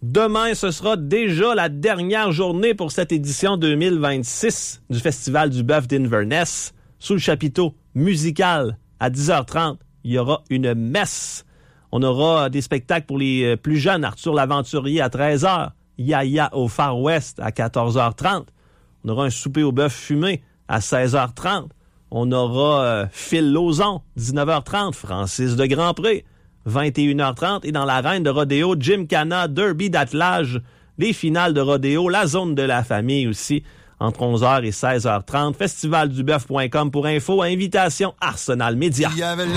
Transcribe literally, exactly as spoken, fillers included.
Demain, ce sera déjà la dernière journée pour cette édition deux mille vingt-six du Festival du bœuf d'Inverness. Sous le chapiteau musical, à dix heures trente, il y aura une messe. On aura des spectacles pour les plus jeunes. Arthur l'Aventurier à treize heures. Yaya au Far West à quatorze heures trente. On aura un souper au bœuf fumé à seize heures trente. On aura euh, Phil Lauzon, dix-neuf heures trente. Francis de Grandpré, vingt et une heures trente. Et dans l'arène de rodéo, Gymkhana, Derby d'attelage, les finales de rodéo, la zone de la famille aussi, entre onze heures et seize heures trente. festival du bœuf point com pour info. Invitation Arsenal Média. Il y avait